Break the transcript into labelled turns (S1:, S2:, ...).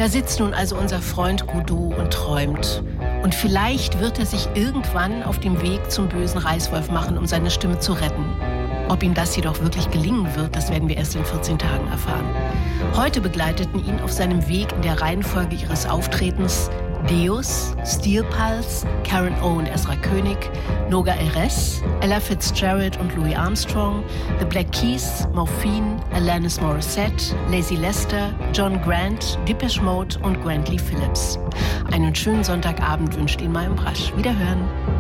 S1: Da sitzt nun also unser Freund Godot und träumt. Und vielleicht wird er sich irgendwann auf dem Weg zum bösen Reißwolf machen, um seine Stimme zu retten. Ob ihm das jedoch wirklich gelingen wird, das werden wir erst in 14 Tagen erfahren. Heute begleiteten ihn auf seinem Weg in der Reihenfolge ihres Auftretens Deus, Steel Pulse, Karen O und Ezra König, Noga Erez, Ella Fitzgerald und Louis Armstrong, The Black Keys, Morphine, Alanis Morissette, Lazy Lester, John Grant, Depeche Mode und Grant Lee Phillips. Einen schönen Sonntagabend wünscht Ihnen Mayim Brasch. Wiederhören.